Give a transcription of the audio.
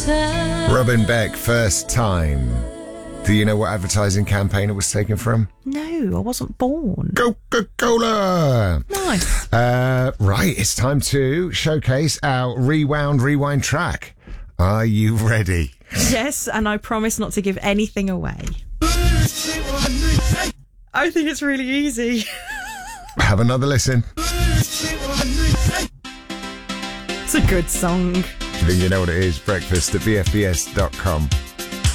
Robin Beck, First Time. Do you know what advertising campaign it was taken from? No, I wasn't born. Coca-Cola! Nice. Right, it's time to showcase our rewind track. Are you ready? Yes, and I promise not to give anything away. I think it's really easy. Have another listen. It's a good song. Do you think you know what it is? Breakfast at bfbs.com.